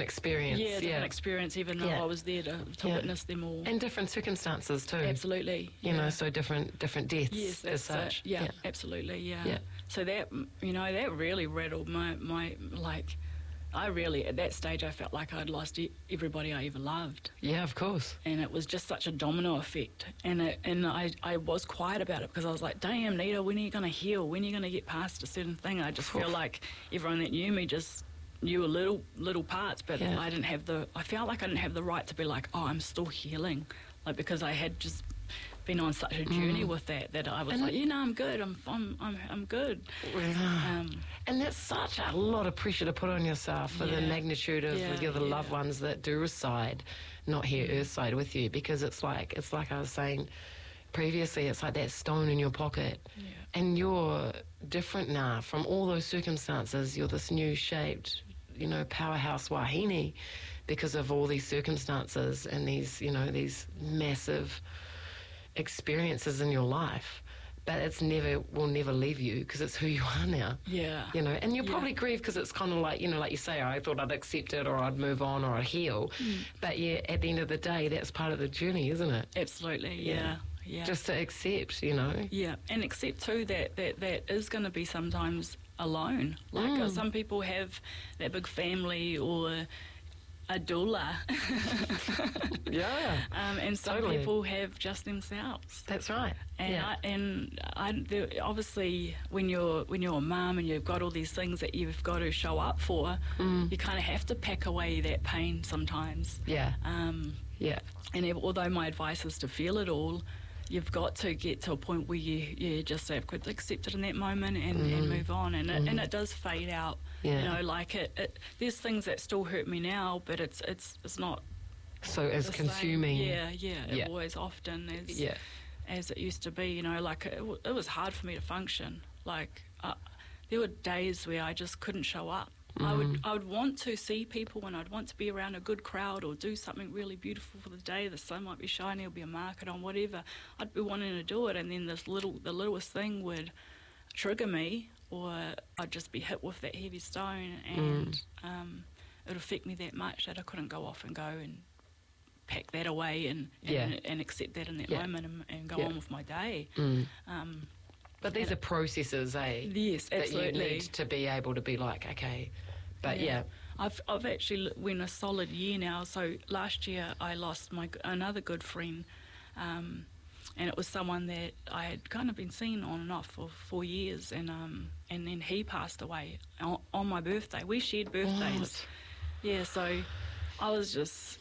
experience. Yeah, different experience, even though I was there to witness them all. And different circumstances too. Absolutely. You know, so different deaths yes, as such. Yeah, absolutely, yeah. So that, that really rattled my like, I really, at that stage, I felt like I'd lost everybody I ever loved. Yeah, of course. And it was just such a domino effect. And I was quiet about it because I was like, damn, Nita, when are you going to heal? When are you going to get past a certain thing? I just feel like everyone that knew me just knew little parts, but I felt like I didn't have the right to be like, oh, I'm still healing. Like, because I had just been on such a journey with that I was like, I'm good. I'm good. And that's such a lot of pressure to put on yourself for the magnitude of the loved ones that do reside, not here earthside with you, because it's like I was saying previously, it's like that stone in your pocket, and you're different now from all those circumstances. You're this new shaped, powerhouse wahine because of all these circumstances and these massive experiences in your life, but will never leave you because it's who you are now. And you'll probably grieve because it's kind of like, like you say, I thought I'd accept it or I'd move on or I'd heal, but at the end of the day, that's part of the journey, isn't it? Absolutely. Yeah. Just to accept, and accept too that is going to be sometimes alone. Like some people have that big family or a doula. And some people have just themselves. That's right. And obviously, when you're a mum and you've got all these things that you've got to show up for, you kind of have to pack away that pain sometimes. And although my advice is to feel it all, you've got to get to a point where you just have to accept it in that moment and move on, and it does fade out. There's things that still hurt me now, but it's not so as consuming. It was often as it used to be. It was hard for me to function. There were days where I just couldn't show up. I would want to see people, and I'd want to be around a good crowd or do something really beautiful for the day. The sun might be shining, there'll be a market on, whatever. I'd be wanting to do it, and then the littlest thing would trigger me, or I'd just be hit with that heavy stone, and it would affect me that much that I couldn't go off and go and pack that away and accept that in that moment and go on with my day. But these are processes, eh? Yes, absolutely. That you need to be able to be like, okay, but I've actually went a solid year now. So last year I lost another good friend, and it was someone that I had kind of been seeing on and off for 4 years, and then he passed away on my birthday. We shared birthdays. What? Yeah, so I was just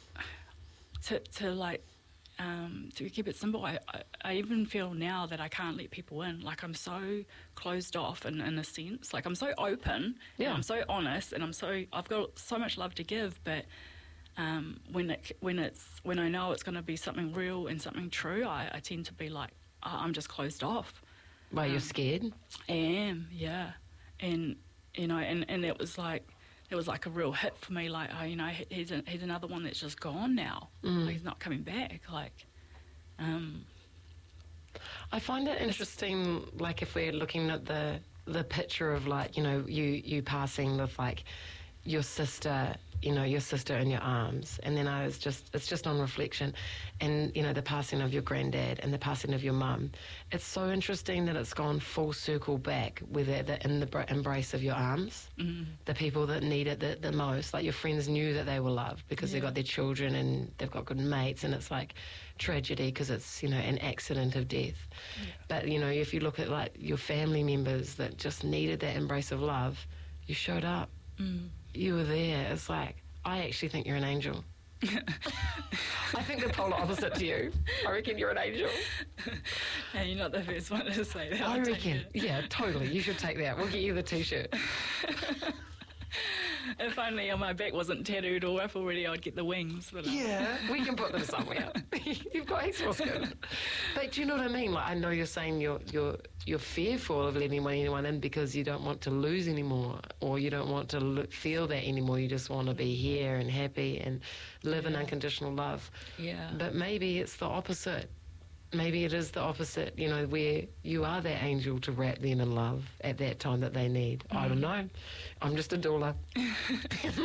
to keep it simple, I even feel now that I can't let people in. Like, I'm so closed off in a sense. Like, I'm so open, and I'm so honest, and I've got so much love to give, but when I know it's going to be something real and something true, I tend to be like, I'm just closed off. Well, you're scared? I am, yeah. And and it was like a real hit for me. Like, he's another one that's just gone now. Like, he's not coming back. Like, I find it interesting. Like, if we're looking at the picture of, like, you passing with, like, your sister in your arms, and then it's just on reflection, and the passing of your granddad and the passing of your mum. It's so interesting that it's gone full circle back with in the embrace of your arms. The people that need it the most, like your friends knew that they were loved because they got their children and they've got good mates, and it's like tragedy because it's an accident of death. But if you look at, like, your family members that just needed that embrace of love, you showed up. You were there. It's like, I actually think you're an angel. I think the polar opposite to you. I reckon you're an angel. And you're not the first one to say that. I reckon. Yeah, totally. You should take that. We'll get you the T-shirt. If only on my back wasn't tattooed all up already, I'd get the wings. But we can put them somewhere. You've got heaps more skin. But do you know what I mean? Like, I know you're saying you're fearful of letting anyone in because you don't want to lose anymore, or you don't want to feel that anymore. You just want to be here and happy and live in unconditional love. Yeah. But maybe it's the opposite. Maybe it is the opposite, where you are that angel to wrap them in love at that time that they need. I don't know. I'm just a doula.